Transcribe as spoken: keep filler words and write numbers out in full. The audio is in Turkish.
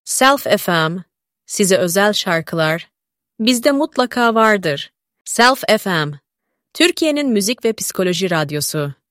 Self F M, size özel şarkılar, bizde mutlaka vardır. Self F M, Türkiye'nin müzik ve psikoloji radyosu.